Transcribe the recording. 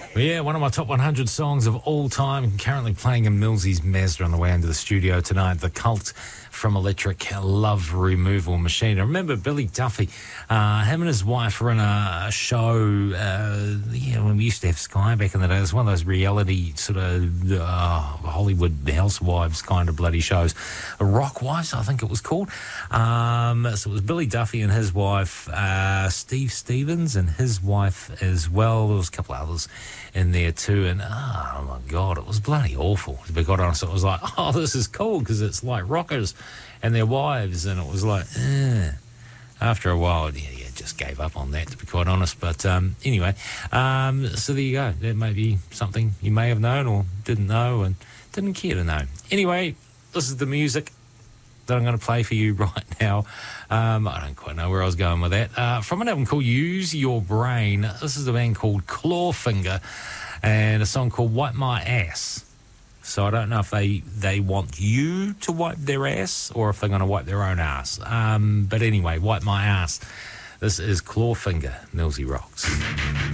Well, yeah, one of my top 100 songs of all time, currently playing in Millsy's Mazda on the way into the studio tonight, The Cult from Electric Love Removal Machine. I remember Billy Duffy, him and his wife were in a show, when we used to have Sky back in the day. It was one of those reality sort of Hollywood housewives kind of bloody shows. Rock Wives, I think it was called. So it was Billy Duffy and his wife, Steve Stevens and his wife as well. There was a couple of others in there too, and oh my God, it was bloody awful, to be quite honest. It was like, oh, this is cool because it's like rockers and their wives, and it was like, after a while, yeah, just gave up on that, to be quite honest. But anyway, so there you go. That may be something you may have known or didn't know and didn't care to know. Anyway, this is the music that I'm going to play for you right now. I don't quite know where I was going with that. From an album called Use Your Brain, this is a band called Clawfinger and a song called Wipe My Ass. So I don't know if they want you to wipe their ass or if they're going to wipe their own ass. But anyway, Wipe My Ass. This is Clawfinger, Millsy Rocks.